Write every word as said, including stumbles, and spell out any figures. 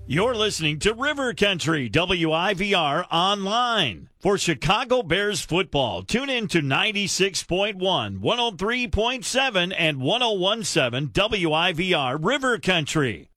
You're listening to River Country W I V R online. For Chicago Bears football, tune in to ninety-six point one, one oh three point seven, and one oh one point seven W I V R River Country.